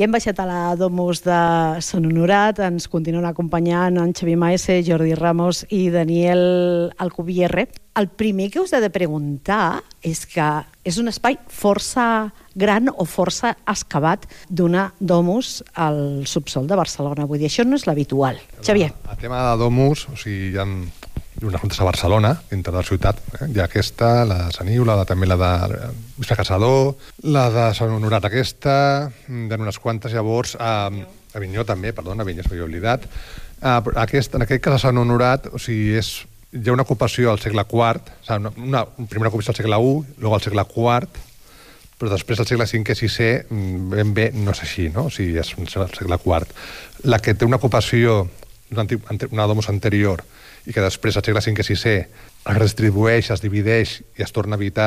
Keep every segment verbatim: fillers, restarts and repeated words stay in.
I hem baixat a la Domus de Sant Honorat, ens continuen acompanyant en Xavi Maese, Jordi Ramos i Daniel Alcubierre. El primer que us he de preguntar és que és un espai força gran o força excavat d'una domus al subsol de Barcelona. Vull dir, això no és l'habitual. Xavier. El tema de domus, o sigui, hi ha unes quantes a Barcelona, dintre de la ciutat. Eh? Hi ha aquesta, la de Sant Iu, la de, també la de Bisbe Caçador, la de Sant Honorat aquesta, hi ha unes quantes, llavors, a Avinyó també, perdona, Avinyó s'havia oblidat. Aquest, en aquest cas a Sant Honorat, o sigui, és hi ha una ocupació al segle quart, o sigui, una, una primera ocupació al segle u, després al segle quart, però després al segle cinquè i sisè ben bé no és així, no? O sigui, és al segle quart. La que té una ocupació, una, una domus anterior, i que després al segle cinquè i sisè es redistribueix, es divideix i es torna a habitar,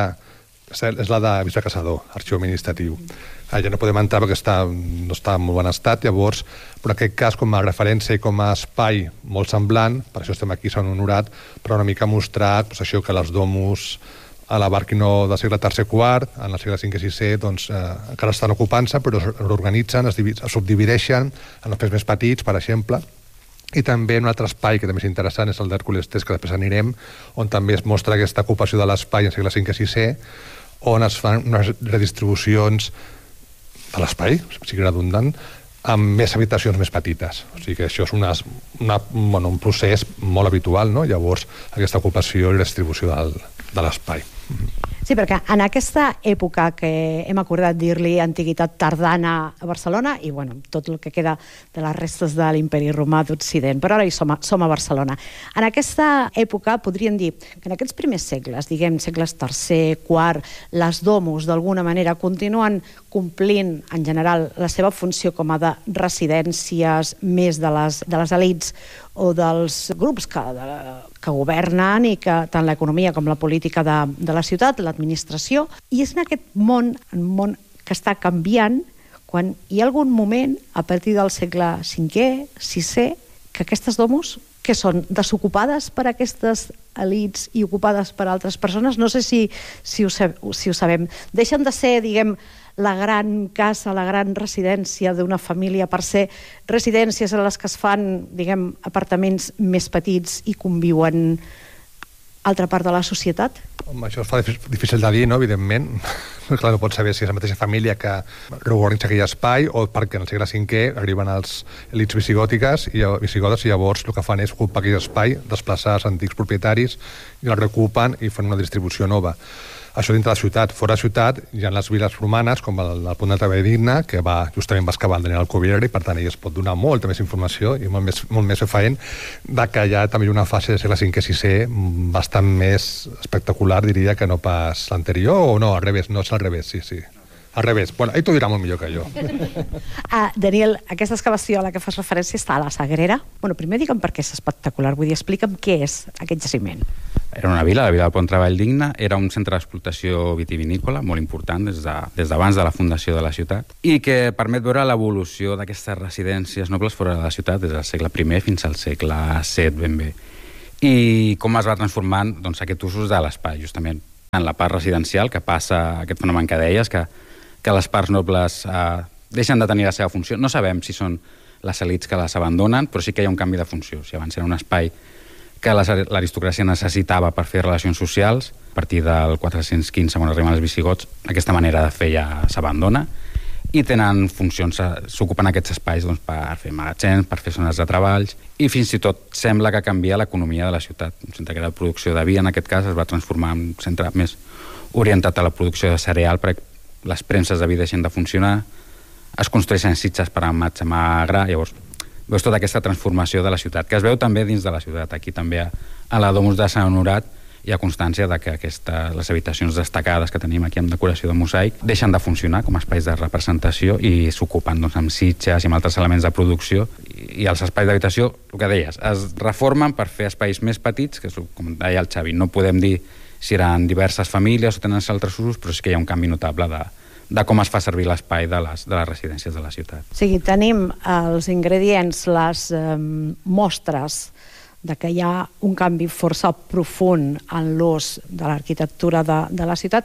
és la de Bisbe Caçador, arxiu administratiu. Allà no podem entrar perquè està, no està en molt bon estat, llavors, però en aquest cas, com a referència i com a espai molt semblant, per això estem aquí a Sant Honorat, però una mica mostrar doncs, això que les domus a la Barquino del segle tercer quart, en el segle cinquè i sisè, doncs, eh, encara estan ocupant-se, però es reorganitzen, es, es subdivideixen en espais més petits, per exemple, i també un altre espai que també és interessant és el d'Hèrcules tres, que després anirem, on també es mostra aquesta ocupació de l'espai en segle cinquè i sisè, on es fan unes redistribucions de l'espai, si sigui redundant, amb més habitacions més petites. O sigui que això és una, una, bueno, un procés molt habitual, no? Llavors, aquesta ocupació i redistribució del, de l'espai. Sí, perquè en aquesta època que hem acordat dir-li antiguitat tardana a Barcelona, i bueno, tot el que queda de les restes de l'imperi romà d'Occident, però ara hi som a, som a Barcelona. En aquesta època podríem dir que en aquests primers segles, diguem segles tercer, quart, les domus d'alguna manera continuen complint en general la seva funció com a de residències més de les, de les elits o dels grups que, de, que governen i que tant l'economia com la política de, de la ciutat, l'administració, i és en aquest món, un món que està canviant, quan hi ha algun moment, a partir del segle cinquè, sisè, que aquestes domus, que són desocupades per aquestes elits i ocupades per altres persones, no sé si, si, ho, si ho sabem, deixen de ser, diguem, la gran casa, la gran residència d'una família per ser residències en les que es fan, diguem, apartaments més petits i conviuen altra part de la societat? Home, això es fa difícil de dir, no?, evidentment. Clar, no pots saber si és la mateixa família que reorganitza aquell espai o perquè en el segle cinquè arriben els elits visigòtiques i visigodes i llavors el que fan és ocupar aquell espai, desplaçar els antics propietaris i el reocupen i fan una distribució nova. Això dintre de la ciutat. Fora de la ciutat hi ha les viles romanes, com el, el Pont de Taverdigna, que va, justament va excavar el Daniel Alcubierre, i per tant ell es pot donar molta més informació i molt més, molt més fefaent de que hi ha també una fase de segle cinquè i sisè bastant més espectacular, diria, que no pas l'anterior, o no, al revés, no és al revés, sí, sí. Al revés. Bueno, ell t'ho dirà molt millor que jo. Uh, Daniel, aquesta excavació a la que fas referència està a la Sagrera. Bueno, primer digue'm per què és espectacular. Vull dir, explica'm què és aquest jaciment. Era una vila, la vila del Pont Taverdigna. Era un centre d'explotació vitivinícola molt important des de, des d'abans de la fundació de la ciutat i que permet veure l'evolució d'aquestes residències nobles fora de la ciutat des del segle primer fins al segle set ben bé. I com es va transformant doncs, aquest usos de l'espai, justament en la part residencial, que passa aquest fenomen que deies, que que les parts nobles eh, deixen de tenir la seva funció. No sabem si són les elits que les abandonen, però sí que hi ha un canvi de funció. Si abans era un espai que l'aristocràcia necessitava per fer relacions socials, a partir del quatre-cents quinze, quan arriben els visigots, aquesta manera de fer ja s'abandona i tenen funcions, s'ocupen aquests espais doncs, per fer magatzems, per fer zones de treballs, i fins i tot sembla que canvia l'economia de la ciutat. Un centre que era de producció de vi, en aquest cas, es va transformar en un centre més orientat a la producció de cereal, perquè les premses de vi deixen de funcionar, es construeixen sitges per emmagatzemar gra, llavors veus tota aquesta transformació de la ciutat, que es veu també dins de la ciutat. Aquí també a la Domus de Sant Honorat hi ha constància de que aquesta, les habitacions destacades que tenim aquí amb decoració de mosaic deixen de funcionar com a espais de representació i s'ocupen doncs, amb sitges i amb altres elements de producció, i, i els espais d'habitació, el que deies, es reformen per fer espais més petits, que és com deia el Xavi, no podem dir si eren diverses famílies o tenen altres usos, però sí que hi ha un canvi notable de, de com es fa servir l'espai de les, de les residències de la ciutat. O sigui, tenim els ingredients, les eh, mostres de que hi ha un canvi força profund en l'ús de l'arquitectura de, de la ciutat,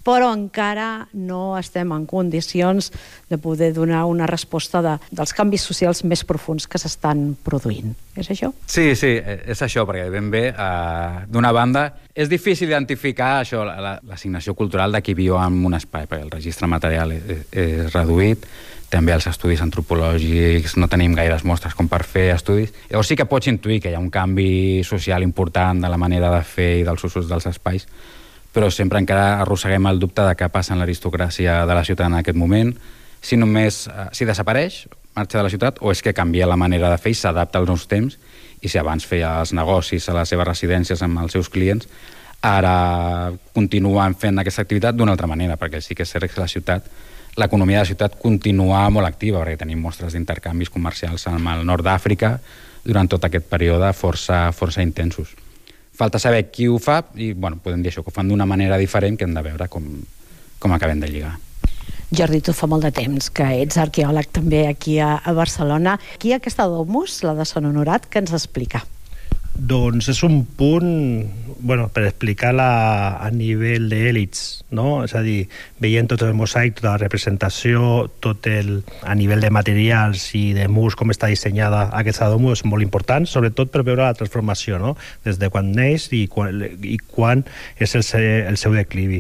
però encara no estem en condicions de poder donar una resposta de, dels canvis socials més profuns que s'estan produint. És això? Sí, sí, és això, perquè ben bé, eh, d'una banda, és difícil identificar això, l'assignació cultural de qui viu en un espai, perquè el registre material és, és reduït, també els estudis antropològics no tenim gaires mostres com per fer estudis. Llavors sí que pots intuir que hi ha un canvi social important de la manera de fer i dels usos dels espais, però sempre encara arrosseguem el dubte de què passa en l'aristocràcia de la ciutat en aquest moment, si només si desapareix, marxa de la ciutat, o és que canvia la manera de fer i s'adapta als nous temps, i si abans feia els negocis a les seves residències amb els seus clients, ara continuen fent aquesta activitat d'una altra manera, perquè sí que és cert que la ciutat, l'economia de la ciutat continua molt activa, perquè tenim mostres d'intercanvis comercials amb el nord d'Àfrica durant tot aquest període força, força intensos. Falta saber qui ho fa i, bueno, podem dir això, que ho fan d'una manera diferent, que hem de veure com, com acabem de lligar. Jordi, tu fa molt de temps que ets arqueòleg també aquí a, a Barcelona. Aquí aquesta Domus, la de Sant Honorat, què ens explica? Doncs és un punt, bueno, per explicar-la a nivell d'èlits, no? És a dir, veient tot el mosaic, tota la representació, tot el, a nivell de materials i de murs, com està dissenyada aquesta domus, és molt important, sobretot per veure la transformació, no? Des de quan neix i quan, i quan és el, el seu declivi.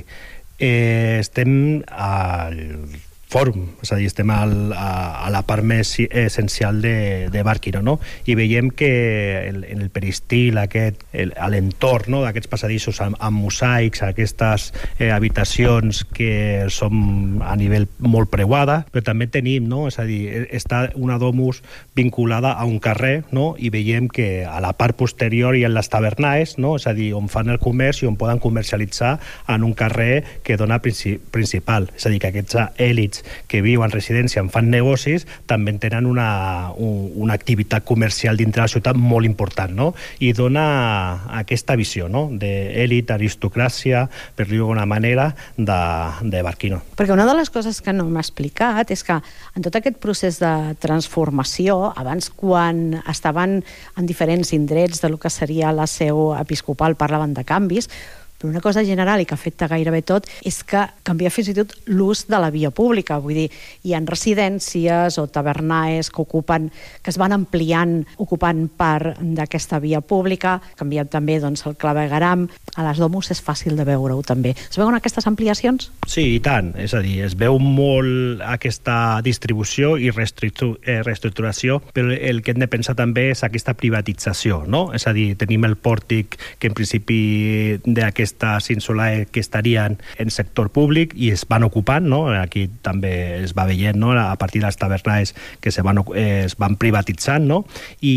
Eh, estem al fòrum, és a dir, estem al, a, a la part més essencial de, de Barquino, no? I veiem que el, en el peristil aquest, el, a l'entorn, no?, d'aquests passadissos amb, amb mosaics, aquestes eh, habitacions que són a nivell molt preuada, però també tenim, no?, és a dir, està una domus vinculada a un carrer, no?, i veiem que a la part posterior hi ha les tavernaes, no?, és a dir, on fan el comerç i on poden comercialitzar en un carrer que dona princi principal, és a dir, que aquests èlits que viuen en residència, en fan negocis, també tenen una, un, una activitat comercial dintre la ciutat molt important, no? I dona aquesta visió, no?, d'èlit, aristocràcia, per dir-ho d'alguna manera, de, de Barquino. Perquè una de les coses que no m'ha explicat és que en tot aquest procés de transformació, abans quan estaven en diferents indrets de lo que seria la seu episcopal, parlaven de canvis, però una cosa general i que afecta gairebé tot és que canvia fins i tot l'ús de la via pública, vull dir, hi ha residències o tavernaes que ocupen, que es van ampliant ocupant part d'aquesta via pública, canviant també doncs, el clavegueram, a les domus és fàcil de veure-ho també. Es veuen aquestes ampliacions? Sí, i tant, és a dir, es veu molt aquesta distribució i reestructuració, però el que hem de pensar també és aquesta privatització, no? És a dir, tenim el pòrtic que en principi d'aquest aquestes insulae que estarien en sector públic i es van ocupant, no? Aquí també es va veient, no?, a partir de les tavernaes que se van, eh, es van privatitzant, no?,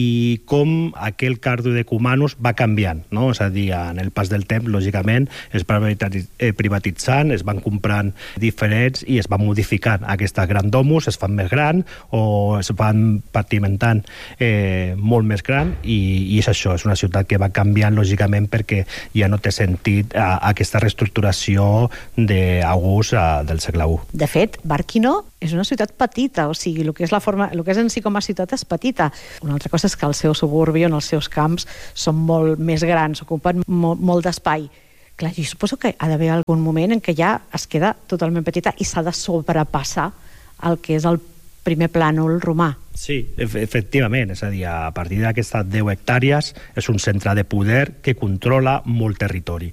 i com aquell cardo de cumanus va canviant, no? És a dir, en el pas del temps, lògicament, es va privatitzant, es van comprant diferents i es van modificant. Aquestes gran domus es fan més gran o es van partimentant eh, molt més gran i, i és això, és una ciutat que va canviant lògicament perquè ja no té sentit a aquesta reestructuració d'August del segle u. De fet, Barquino és una ciutat petita, o sigui, el que és la forma, el que és en si com a ciutat és petita. Una altra cosa és que el seu suburbi o els seus camps són molt més grans, ocupen molt, molt d'espai. Clar, jo suposo que ha d'haver algun moment en què ja es queda totalment petita i s'ha de sobrepassar el que és el primer plànol romà. Sí, efectivament, és a dir, a partir d'aquestes deu hectàrees és un centre de poder que controla molt territori.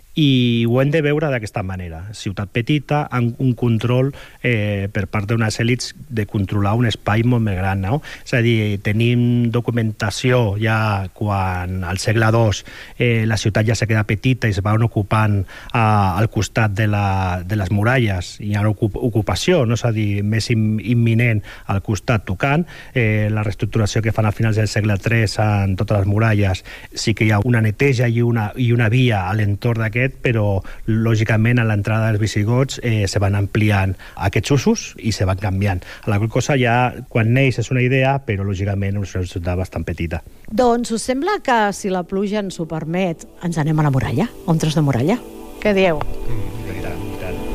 I ho hem de veure d'aquesta manera. Ciutat petita, amb un control eh, per part d'unes èlits de controlar un espai molt més gran, no? És a dir, tenim documentació ja quan al segle dos eh, la ciutat ja se queda petita i es van ocupant eh, al costat de, la, de les muralles, hi ha ocupació, no? És a dir, més imminent al costat tocant. Eh, la reestructuració que fan al finals del segle tres en totes les muralles, sí que hi ha una neteja i una, i una via a l'entorn d'aquest, però lògicament a l'entrada dels visigots eh, se van ampliant aquests usos i se van canviant. La qual cosa ja, quan neix és una idea, però lògicament és una ciutat bastant petita. Doncs us sembla que si la pluja ens ho permet, ens anem a la muralla, a un tros de muralla? Què dieu? Mm, i tant, i tant.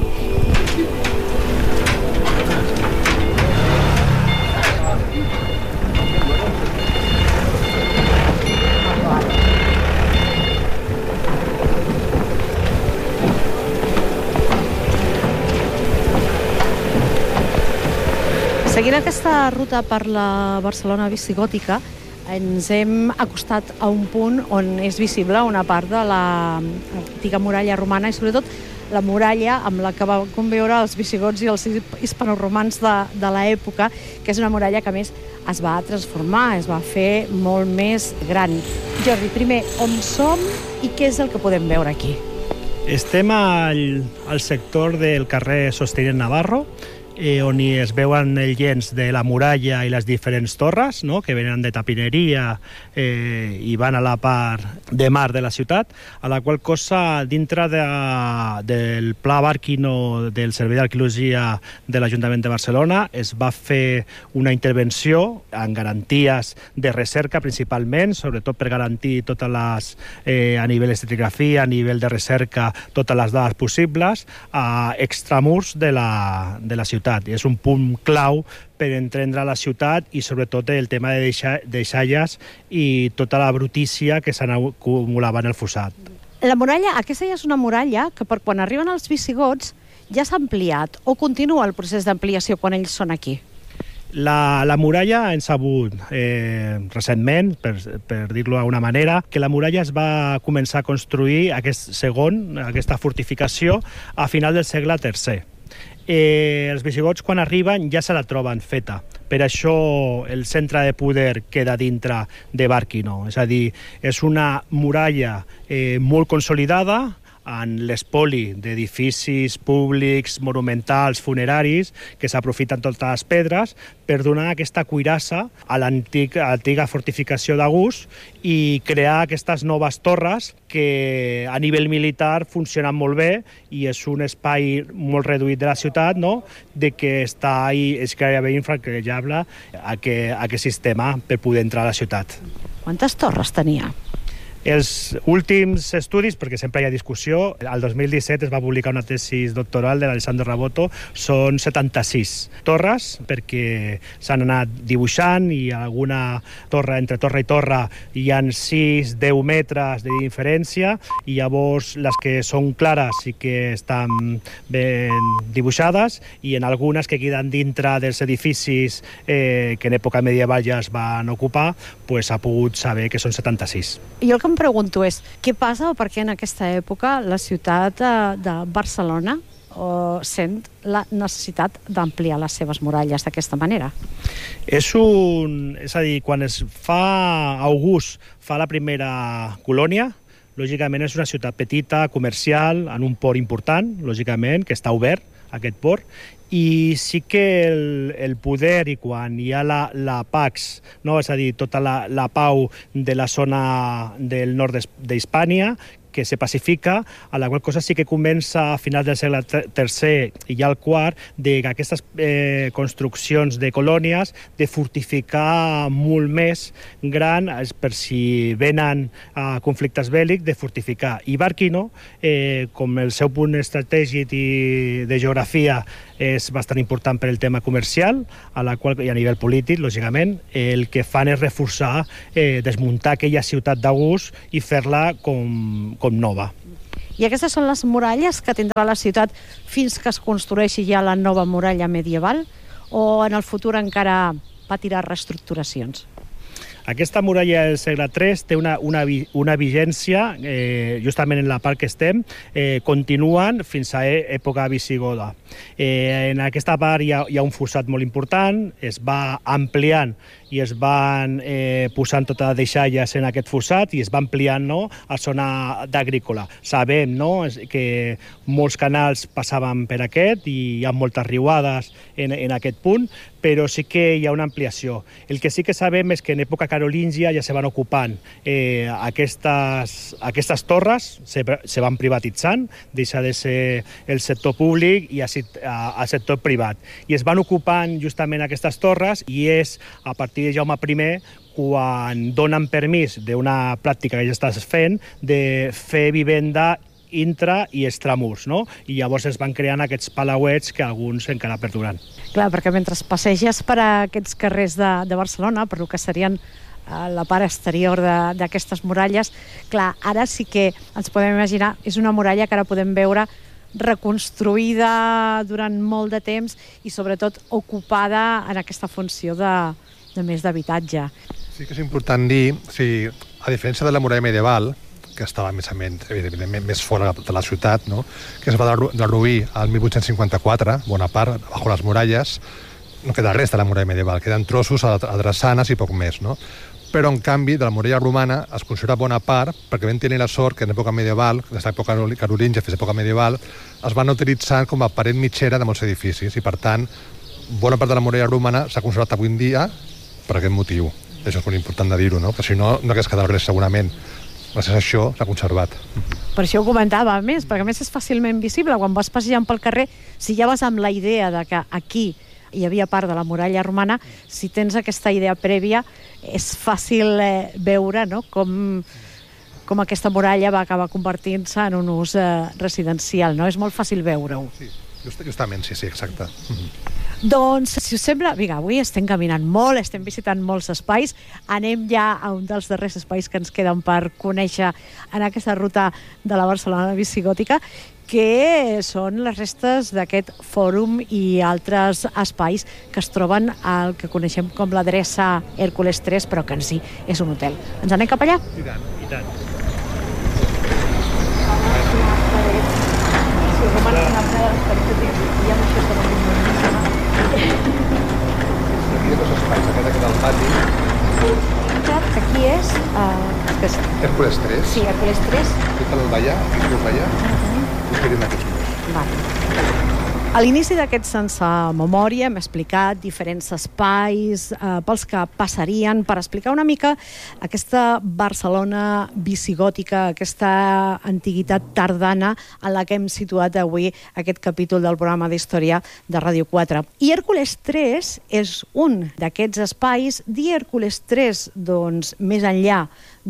Seguint aquesta ruta per la Barcelona visigòtica, ens hem acostat a un punt on és visible una part de l'antiga muralla romana i sobretot la muralla amb la que va conviure els visigots i els hispanoromans de, de l'època, que és una muralla que a més es va transformar, es va fer molt més gran. Jordi, primer, on som i què és el que podem veure aquí? Estem al, al sector del carrer Sostener Navarro, eh, on hi es veuen els llenç de la muralla i les diferents torres, no?, que venen de tapineria eh, i van a la part de mar de la ciutat, a la qual cosa, dintre de, del Pla Barquino del Servei d'Arqueologia de l'Ajuntament de Barcelona, es va fer una intervenció amb garanties de recerca principalment, sobretot per garantir totes les, eh, a nivell d'estratigrafia, a nivell de recerca, totes les dades possibles, a extramurs de la, de la ciutat. És un punt clau per entendre la ciutat i sobretot el tema de deixalles i tota la brutícia que s'acumulava en el fossat. La muralla, aquesta ja és una muralla que per quan arriben els visigots ja s'ha ampliat o continua el procés d'ampliació quan ells són aquí? La, la muralla hem sabut eh, recentment, per, per dir-lo d'alguna manera, que la muralla es va començar a construir aquest segon, aquesta fortificació, a final del segle tercer. Eh, els visigots quan arriben ja se la troben feta. Per això el centre de poder queda dintre de Barquino. És a dir, és una muralla eh, molt consolidada, en l'espoli d'edificis públics, monumentals, funeraris, que s'aprofiten totes les pedres per donar aquesta cuirassa a l'antiga fortificació d'August i crear aquestes noves torres que a nivell militar funcionen molt bé i és un espai molt reduït de la ciutat, no?, de que està ahí, és gairebé infranquejable aquest, aquest sistema per poder entrar a la ciutat. Quantes torres tenia? Els últims estudis, perquè sempre hi ha discussió, el dos mil disset es va publicar una tesis doctoral de l'Alessandro Raboto, són setanta-sis torres, perquè s'han anat dibuixant i alguna torre, entre torre i torre, hi ha sis a deu metres de diferència i llavors les que són clares i que estan ben dibuixades i en algunes que queden dintre dels edificis eh, que en època medieval ja es van ocupar, pues s'ha pogut saber que són setanta-sis. I el que em pregunto és, què passa o per què en aquesta època la ciutat de, de Barcelona o sent la necessitat d'ampliar les seves muralles d'aquesta manera? És un... És a dir, quan es fa August, fa la primera colònia, lògicament és una ciutat petita, comercial, en un port important, lògicament, que està obert, aquest port, i sí que el, el poder i quan hi ha la, la Pax, no? És a dir, tota la, la pau de la zona del nord d'Hispània, que se pacifica, a la qual cosa sí que comença a finals del segle tercer i ja al quart, de que aquestes eh, construccions de colònies, de fortificar molt més gran, per si venen a conflictes bèl·lics, de fortificar. I Barquino, eh, com el seu punt estratègic i de geografia és bastant important per el tema comercial, a la qual, i a nivell polític, lògicament, el que fan és reforçar, eh, desmuntar aquella ciutat d'August i fer-la com, com nova. I aquestes són les muralles que tindrà la ciutat fins que es construeixi ja la nova muralla medieval o en el futur encara patirà reestructuracions? Aquesta muralla del segle tres té una, una, una vigència, eh, justament en la part que estem, eh, continuen fins a època visigoda. Eh, en aquesta part hi ha, hi ha un fossat molt important, es va ampliant i es van eh, posant totes les deixalles en aquest fossat i es va ampliant, no?, a zona d'agrícola. Sabem, no?, que molts canals passaven per aquest i hi ha moltes riuades en, en aquest punt, però sí que hi ha una ampliació. El que sí que sabem és que en època carolíngia ja se van ocupant eh, aquestes, aquestes torres, se, se van privatitzant, deixa de ser el sector públic i al sector privat. I es van ocupant justament aquestes torres i és a partir de Jaume primer quan donen permís d'una pràctica que ja estàs fent de fer vivenda intra i extramurs, no? I llavors es van creant aquests palauets que alguns encara perduran. Clar, perquè mentre passeges per aquests carrers de, de Barcelona, per el que serien a la part exterior d'aquestes muralles, clar, ara sí que ens podem imaginar, és una muralla que ara podem veure reconstruïda durant molt de temps i sobretot ocupada en aquesta funció de, de més d'habitatge. Sí que és important dir, o sigui, a diferència de la muralla medieval, que estava més, evidentment més fora de la ciutat, no? Que es va derruir al mil vuit-cents cinquanta-quatre, bona part, bajo les muralles, no queda res de la muralla medieval, queden trossos a drassanes i poc més, no? Però, en canvi, de la muralla romana es considera bona part, perquè vam tenir la sort que en època medieval, des de l'època carolíngia fins a l'època medieval, es van utilitzar com a paret mitgera de molts edificis, i per tant, bona part de la muralla romana s'ha conservat avui en dia per aquest motiu. Això és molt important de dir-ho, no? Perquè si no, no hagués quedat res segurament. Gràcies a això s'ha conservat. Per això ho comentava, a més, perquè a més és fàcilment visible. Quan vas passejant pel carrer, si ja vas amb la idea de que aquí hi havia part de la muralla romana, si tens aquesta idea prèvia, és fàcil eh, veure, no?, com, com aquesta muralla va acabar convertint-se en un ús eh, residencial, no? És molt fàcil veure-ho. Sí, just, justament, sí, sí, exacte. Mm-hmm. Doncs, si us sembla, vinga, avui estem caminant molt, estem visitant molts espais, anem ja a un dels darrers espais que ens queden per conèixer en aquesta ruta de la Barcelona visigòtica, que són les restes d'aquest fòrum i altres espais que es troben al que coneixem com l'adreça Hèrcules tres, però que en si és un hotel. Ens anem cap allà? I tant, i tant. Aquí hi ha dos espais, aquest aquí del pati. Aquí és... Uh, Hèrcules tres. Sí, Hèrcules tres. Aquí cal ballar, aquí cal ballar. I quedem aquests dos. Vale. A l'inici d'aquest Sense Memòria hem explicat diferents espais eh, pels que passarien per explicar una mica aquesta Barcelona visigòtica, aquesta antiguitat tardana en la que hem situat avui aquest capítol del programa d'història de Ràdio quatre. I Hèrcules tres és un d'aquests espais. Dir Hèrcules tres, doncs, més enllà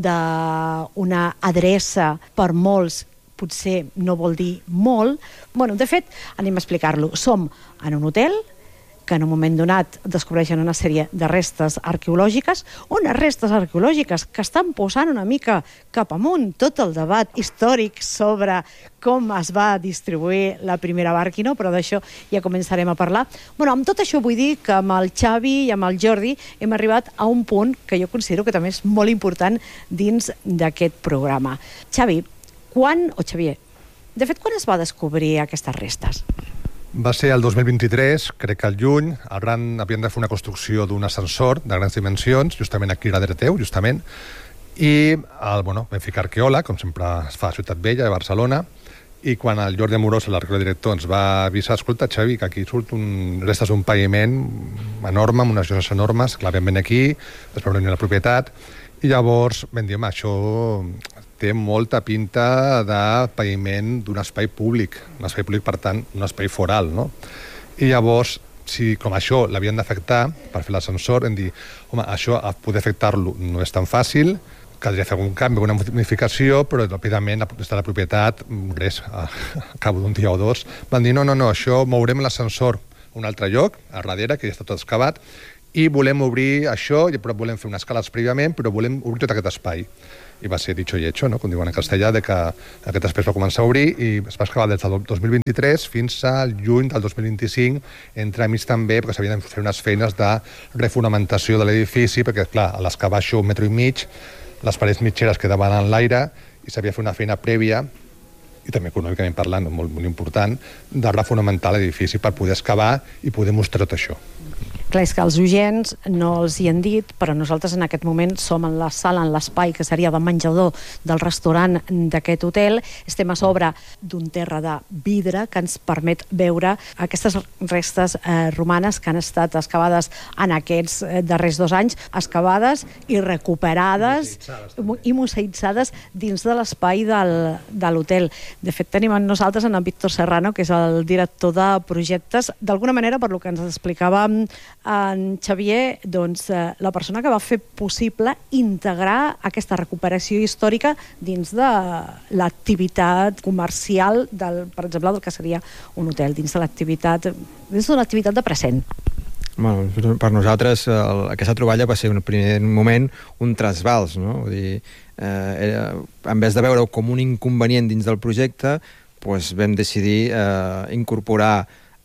d'una adreça per molts potser no vol dir molt. Bueno, de fet, anem a explicar-lo. Som en un hotel que en un moment donat descobreixen una sèrie de restes arqueològiques, unes restes arqueològiques que estan posant una mica cap amunt tot el debat històric sobre com es va distribuir la primera Bàrquino, però d'això ja començarem a parlar. Bueno, amb tot això vull dir que amb el Xavi i amb el Jordi hem arribat a un punt que jo considero que també és molt important dins d'aquest programa. Xavi, quan, o Xavier, de fet, quan es va descobrir aquestes restes? Va ser el dos mil vint-i-tres, crec que al juny, el gran, havien de fer una construcció d'un ascensor de grans dimensions, justament aquí a darrere teu, justament, i el, bueno, vam ficar arqueòleg, com sempre es fa a Ciutat Vella, a Barcelona, i quan el Jordi Amorós, l'arqueòleg director, ens va avisar, escolta, Xavi, que aquí surt un, restes d'un paviment enorme, amb unes lloses enormes, clar, vam venir aquí, després vam venir a la propietat, i llavors vam dir, home, això té molta pinta de paviment d'un espai públic, un espai públic, per tant, un espai foral, no? I llavors, si com això l'havien d'afectar per fer l'ascensor, vam dir, home, això a poder afectar-lo no és tan fàcil, caldria fer algun canvi, alguna modificació, però ràpidament des de la propietat, res, a cabo d'un dia o dos, van dir, no, no, no, això mourem l'ascensor a un altre lloc, a darrere, que ja està tot excavat, i volem obrir això, però volem fer unes escales prèviament, però volem obrir tot aquest espai. I va ser dicho i hecho, no? Com diuen en castellà, de que aquest espai va començar a obrir i es va excavar des del dos mil vint-i-tres fins al juny del dos mil vint-i-cinc, entre amics també, perquè s'havien de fer unes feines de refonamentació de l'edifici, perquè, clar, a l'excavar això un metre i mig, les parets mitgeres quedaven en l'aire i s'havia de fer una feina prèvia, i també econòmicament parlant, molt, molt important, de refonamentar l'edifici per poder excavar i poder mostrar tot això. Clar, és que els oients no els hi han dit, però nosaltres en aquest moment som en la sala, en l'espai que seria de menjador del restaurant d'aquest hotel. Estem a sobre d'un terra de vidre que ens permet veure aquestes restes eh, romanes que han estat excavades en aquests eh, darrers dos anys, excavades i recuperades i museïtzades dins de l'espai del, de l'hotel. De fet, tenim amb nosaltres en Víctor Serrano, que és el director de projectes. D'alguna manera, per lo que ens explicava en Xavier, doncs, eh, la persona que va fer possible integrar aquesta recuperació històrica dins de l'activitat comercial, del, per exemple, del que seria un hotel, dins de l'activitat, dins d'una activitat de present. Bueno, per nosaltres el, aquesta troballa va ser en un primer moment un trasbals, no? Vull dir, eh, era, en vez de veure-ho com un inconvenient dins del projecte, doncs vam decidir eh, incorporar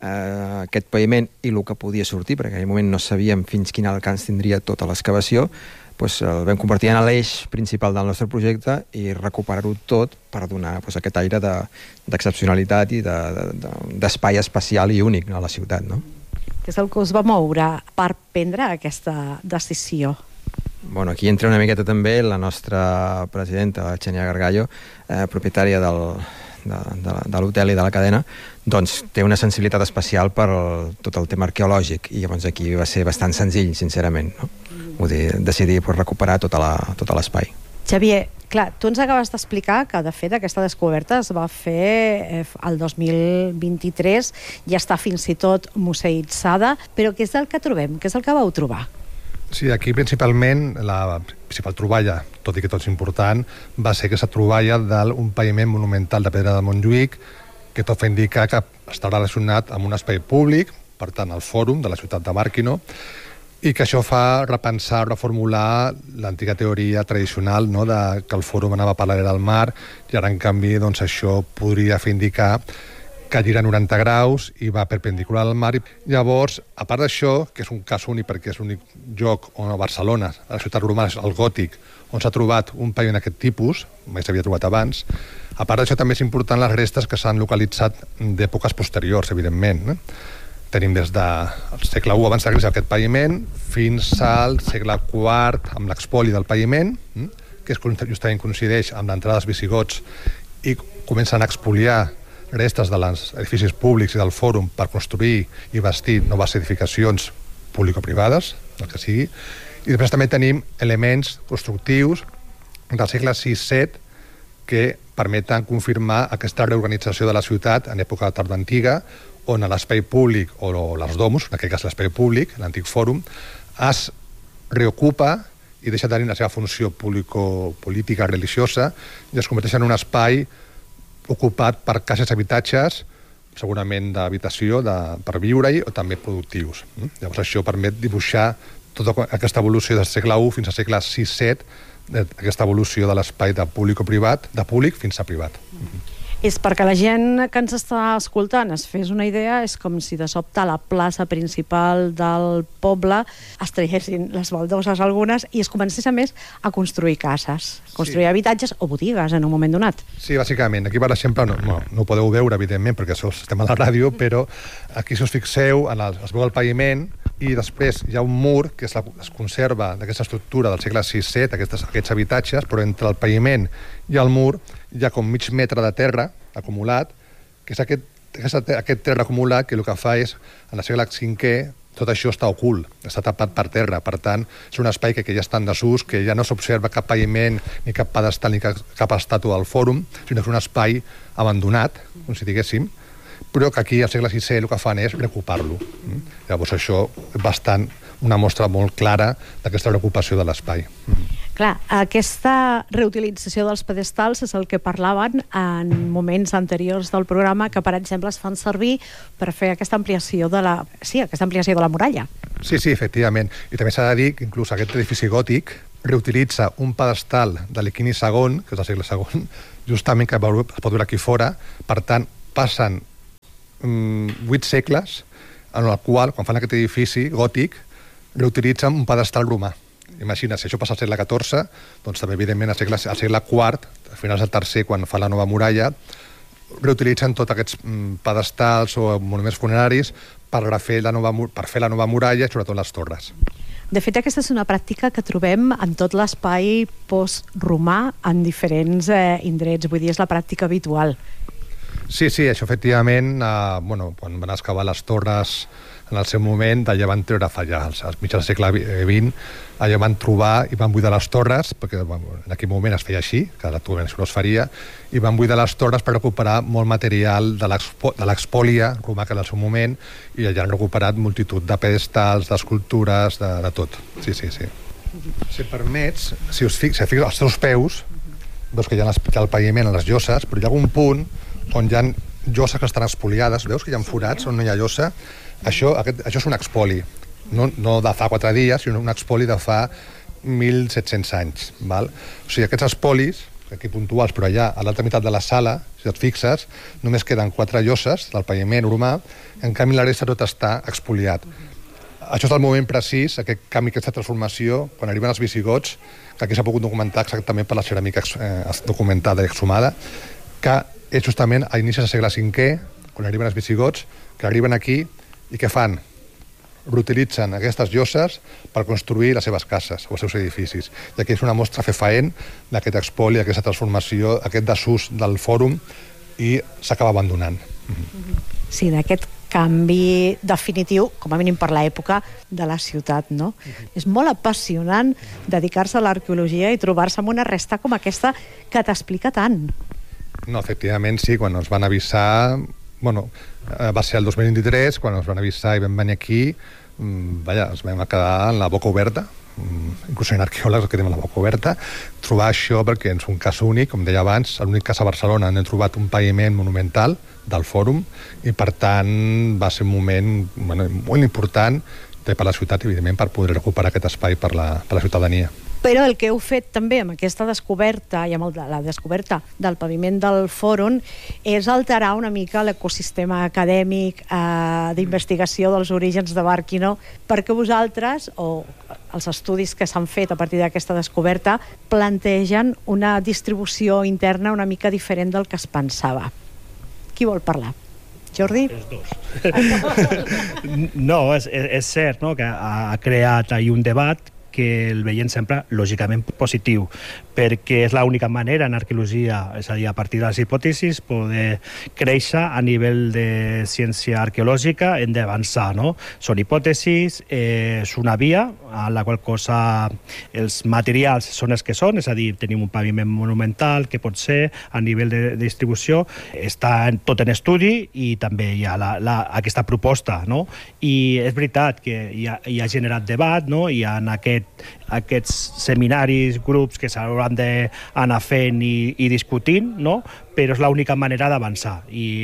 eh, aquest paviment i el que podia sortir, perquè en aquell moment no sabíem fins quin alcance tindria tota l'excavació, doncs el vam convertir en l'eix principal del nostre projecte i recuperar-ho tot per donar doncs, aquest aire d'excepcionalitat de, i d'espai de, de, espacial i únic a la ciutat, no? Què és el que us va moure per prendre aquesta decisió? Bueno, aquí entra una miqueta també la nostra presidenta, la Xenia Gargallo, eh, propietària del, de, de, de l'hotel i de la cadena, doncs té una sensibilitat especial per el, tot el tema arqueològic, i llavors aquí va ser bastant senzill, sincerament, no? Vull dir, decidir pues, recuperar tota la, tot l'espai. Xavier, clar, tu ens acabes d'explicar que, de fet, aquesta descoberta es va fer eh, el dos mil vint-i-tres, ja està fins i tot museïtzada, però què és el que trobem? Què és el que vau trobar? Sí, aquí principalment la principal troballa, tot i que tot és important, va ser aquesta troballa d'un paviment monumental de pedra de Montjuïc, que tot fa indicar que està relacionat amb un espai públic, per tant, el fòrum de la ciutat de Màrquino, i que això fa repensar, reformular l'antiga teoria tradicional, no?, de que el fòrum anava paral·lel al mar, i ara, en canvi, doncs, això podria fer indicar que gira noranta graus i va perpendicular al mar. Llavors, a part d'això, que és un cas únic perquè és l'únic lloc on a Barcelona, a la ciutat romana, el gòtic, on s'ha trobat un paviment d'aquest tipus, mai s'havia trobat abans, a part d'això també és important les restes que s'han localitzat d'èpoques posteriors, evidentment. Eh? Tenim des del segle u abans de Crist aquest paviment fins al segle quart amb l'expoli del paviment, que justament coincideix amb l'entrada dels visigots i comencen a expoliar restes dels edificis públics i del fòrum per construir i bastir noves edificacions público-privades, el que sigui. I després també tenim elements constructius del segle sis set que permeten confirmar aquesta reorganització de la ciutat en època tardoantiga, on l'espai públic, o les domus, en aquest cas l'espai públic, l'antic fòrum, es reocupa i deixa de tenir la seva funció política religiosa i es converteix en un espai ocupat per cases habitatges, segurament d'habitació, per viure-hi, o també productius. Llavors això permet dibuixar tota aquesta evolució del segle u fins al segle sis set, aquesta evolució de l'espai de públic o privat, de públic fins a privat. És perquè la gent que ens està escoltant es fes una idea, és com si de sobte a la plaça principal del poble es traguessin les baldoses algunes i es comencés a més a construir cases, construir sí. habitatges o botigues en un moment donat. Sí, bàsicament. Aquí, per exemple, no, no, no ho podeu veure, evidentment, perquè això estem a la ràdio, però aquí, si us fixeu, en el, es veu el paviment i després hi ha un mur que es, la, es conserva d'aquesta estructura del segle sis set, aquests, aquests habitatges, però entre el paviment i el mur hi ha com mig metre de terra acumulat, que és aquest, aquest, aquest terra acumulat que el que fa és, en el segle cinquè, tot això està ocult, està tapat per terra. Per tant, és un espai que, que ja està en desús, que ja no s'observa cap paviment, ni cap pedestal, ni cap, cap estàtua del fòrum, sinó que és un espai abandonat, com si diguéssim, però que aquí al segle sisè el que fan és reocupar-lo. Llavors això és bastant una mostra molt clara d'aquesta reocupació de l'espai. Clar, aquesta reutilització dels pedestals és el que parlaven en moments anteriors del programa, que per exemple es fan servir per fer aquesta ampliació de la, sí, aquesta ampliació de la muralla. Sí, sí, efectivament. I també s'ha de dir que inclús aquest edifici gòtic reutilitza un pedestal de Liquini segon, que és del segle segon, justament que es pot veure aquí fora. Per tant, passen vuit segles en el qual, quan fan aquest edifici gòtic, reutilitzen un pedestal romà. Imagina, si això passa al segle catorze, doncs també, evidentment, al segle, al segle quart, a finals del tercer, quan fa la nova muralla, reutilitzen tots aquests pedestals o monuments funeraris per fer la nova, per fer la nova muralla, sobretot les torres. De fet, aquesta és una pràctica que trobem en tot l'espai post-romà en diferents eh, indrets, vull dir, és la pràctica habitual. Sí, sí, això efectivament, eh, bueno, quan van excavar les torres en el seu moment, allà van treure fallar, als, als mitjans del segle vint, allà van trobar i van buidar les torres, perquè bueno, en aquell moment es feia així, que actualment això no es faria, i van buidar les torres per recuperar molt material de l'expòlia romà que en el seu moment, i allà han recuperat multitud de pedestals, d'escultures, de, de tot. Sí, sí, sí. Si em permets, si us fixes, si als teus peus, veus que hi ha, les, hi ha el paviment a les lloses, però hi ha algun punt on hi ha lloses que estan expoliades, veus que hi ha forats on no hi ha llosa. Això, aquest, això és un expoli, no, no de fa quatre dies, sinó un expoli de fa mil set-cents anys. Val? O sigui, aquests espolis, aquí puntuals, però allà, a l'altra meitat de la sala, si et fixes, només queden quatre lloses del paviment romà, en canvi la resta tot està expoliat. Això és el moment precís, aquest canvi, aquesta transformació, quan arriben els visigots, que aquí s'ha pogut documentar exactament per la ceràmica eh, documentada i exhumada, que és justament a inicis del segle cinquè, quan arriben els visigots, que arriben aquí i què fan? Reutilitzen aquestes lloses per construir les seves cases o els seus edificis. I aquí és una mostra fefaent d'aquest expoli, aquesta transformació, aquest desús del fòrum i s'acaba abandonant. Sí, d'aquest canvi definitiu, com a mínim per l'època, de la ciutat, no? Uh-huh. És molt apassionant dedicar-se a l'arqueologia i trobar-se amb una resta com aquesta que t'explica tant. No, efectivament, sí, quan ens van avisar... Bueno, va ser el dos mil vint-i-tres, quan ens van avisar i vam venir aquí, vaja, ens vam quedar amb la boca oberta, inclús en arqueòlegs que tenim la boca oberta, trobar això perquè és un cas únic, com deia abans, l'únic cas a Barcelona on hem trobat un paviment monumental del fòrum i per tant va ser un moment bueno, molt important per la ciutat, evidentment, per poder recuperar aquest espai per la, per la ciutadania. Però el que heu fet també amb aquesta descoberta i amb el, la descoberta del paviment del fòrum és alterar una mica l'ecosistema acadèmic eh, d'investigació dels orígens de Barquino, perquè vosaltres, o els estudis que s'han fet a partir d'aquesta descoberta, plantegen una distribució interna una mica diferent del que es pensava. Qui vol parlar? Jordi? Els dos. No, és, és cert, no?, que ha creat ahir un debat que el veiem sempre lògicament positiu, perquè és l'única manera en arqueologia, és a dir, a partir de les hipòtesis, poder créixer a nivell de ciència arqueològica, hem d'avançar, no? Són hipòtesis, eh, és una via, a la qual cosa els materials són els que són, és a dir, tenim un paviment monumental, que pot ser, a nivell de, de distribució, està tot en estudi i també hi ha la, la, aquesta proposta, no? I és veritat que hi ha, hi ha generat debat, no? Hi ha aquest aquests seminaris, grups que s'hauran d'anar fent i, i discutint, no? Però és l'única manera d'avançar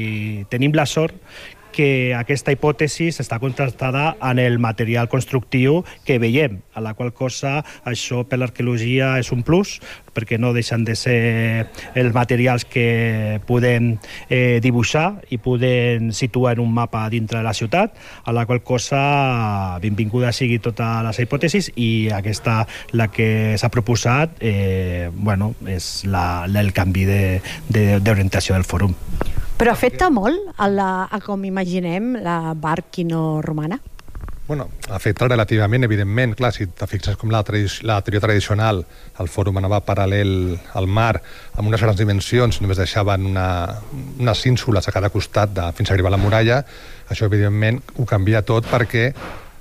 i tenim la sort que aquesta hipòtesi està contrastada en el material constructiu que veiem, a la qual cosa això per l'arqueologia és un plus, perquè no deixen de ser els materials que podem eh, dibuixar i podem situar en un mapa dintre de la ciutat, a la qual cosa benvinguda sigui totes les hipòtesis i aquesta, la que s'ha proposat, eh, bueno, és la, el canvi d'orientació de, de, del fòrum. Però afecta molt a, la, a com imaginem la Barquino romana? Bueno, afecta relativament, evidentment. Clar, si te fixes com la, la teoria tradicional, el fòrum anava paral·lel al mar, amb unes grans dimensions, només deixaven una, unes ínsules a cada costat de, fins a arribar a la muralla, això evidentment ho canvia tot perquè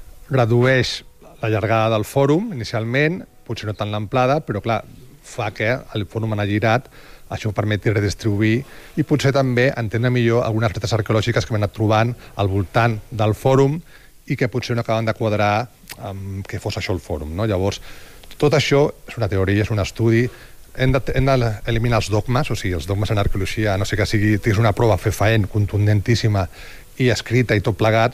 redueix la llargada del fòrum, inicialment, potser no tant l'amplada, però clar, fa que el fòrum anar girat, això permeti redistribuir i potser també entendre millor algunes retes arqueològiques que hem anat trobant al voltant del fòrum i que potser no acaben de quadrar amb què fos això el fòrum, no? Llavors, tot això és una teoria, és un estudi, hem d'eliminar els dogmes, o sigui, els dogmes en arqueologia, no sé que sigui, tens una prova fefaent, contundentíssima i escrita i tot plegat,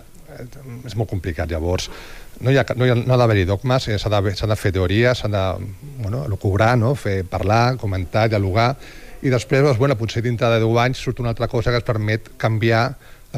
és molt complicat, llavors. No hi ha, no hi ha, no ha d'haver-hi dogmes, s'ha de, s'ha de fer teories, s'ha de, bueno, lucubrar, no? Fer parlar, comentar, dialogar, i després, doncs, bueno, potser dintre de deu anys surt una altra cosa que es permet canviar